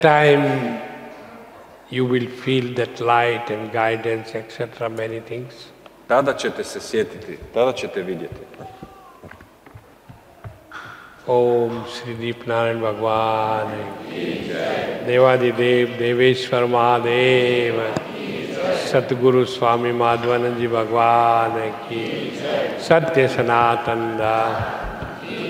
time you will feel that light and guidance, etc., many things. Tada ćete se sjetiti, tada ćete vidjeti. Om Shri Deepnarayan Bhagwan Devadidev Deveshwar Mahadev Satguru Swami Madhvanand Ji Bhagwan ki Satya Sanatanda